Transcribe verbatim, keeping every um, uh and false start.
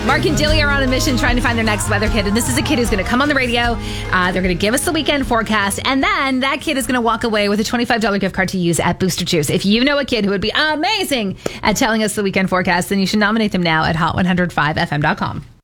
Mark and Dilly are on a mission trying to find their next weather kid. And this is a kid who's going to come on the radio. Uh, they're going to give us the weekend forecast. And then that kid is going to walk away with a twenty-five dollars gift card to use at Booster Juice. If you know a kid who would be amazing at telling us the weekend forecast, then you should nominate them now at hot one oh five f m dot com.